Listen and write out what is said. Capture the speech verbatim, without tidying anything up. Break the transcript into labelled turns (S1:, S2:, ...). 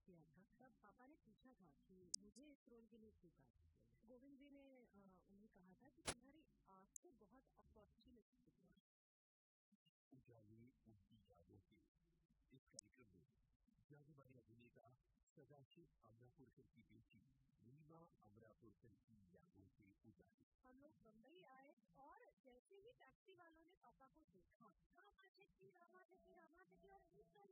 S1: किया था तब पापा ने पूछा था कि मुझे इस रोल के लिए क्यों कास्ट किया। गोविंद जी ने आ, उन्हें कहा था कि तुम्हारी आंखें बहुत अपॉर्चुनिस्टिक है।
S2: उजाली उनकी यादों की इस कार्यक्रम में जाने माने अभिनेता सदाशिव अमरापुरकर की बेटी रीमा अमरापुरकर की यादों के उजाले।
S1: हम लोग बम्बई आए और जैसे ही टैक्सी वालों ने पापा को देखा, रामा शेट्टी रामा शेट्टी रामा शेट्टी और